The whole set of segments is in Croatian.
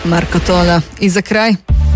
Marko Toga. I za kraj,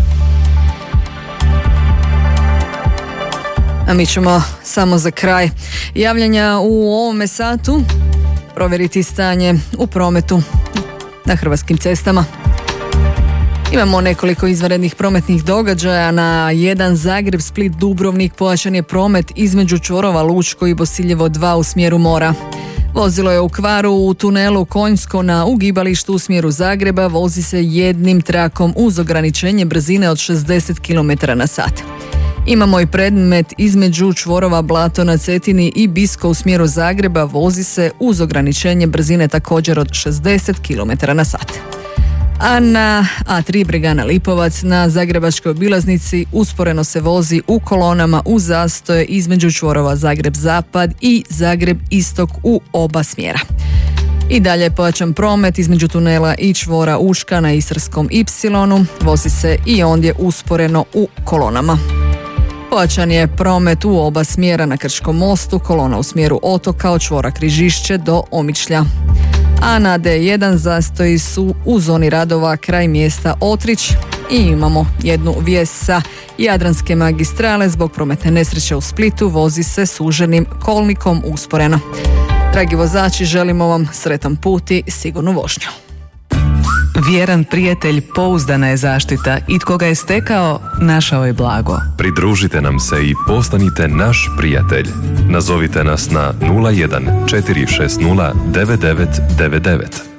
a mi ćemo samo za kraj javljanja u ovome satu provjeriti stanje u prometu na hrvatskim cestama. Imamo nekoliko izvanrednih prometnih događaja. Na 1 Zagreb, Split, Dubrovnik pojačan je promet između čvorova Lučko i Bosiljevo 2 u smjeru mora. Vozilo je u kvaru u tunelu Konjsko na ugibalištu u smjeru Zagreba, vozi se jednim trakom uz ograničenje brzine od 60 km/h. Imamo i predmet između čvorova Blato na Cetini i Bisko u smjeru Zagreba, vozi se uz ograničenje brzine također od 60 km/h. A na A3 Bregana Lipovac na zagrebačkoj obilaznici usporeno se vozi u kolonama u zastoje između čvorova Zagreb Zapad i Zagreb Istok u oba smjera. I dalje pojačan promet između tunela i čvora Učka na Istarskom Y, vozi se i ondje usporeno u kolonama. Pojačan je promet u oba smjera na Krčkom mostu, kolona u smjeru Otoka od čvora Križišće do Omišlja. A na D1 zastoji su u zoni radova kraj mjesta Otrić i imamo jednu vijest sa Jadranske magistrale. Zbog prometne nesreće u Splitu vozi se suženim kolnikom usporeno. Dragi vozači, želimo vam sretan put i sigurnu vožnju. Vjeran prijatelj pouzdana je zaštita i tko ga je stekao, našao je blago. Pridružite nam se i postanite naš prijatelj. Nazovite nas na 01 460 9999.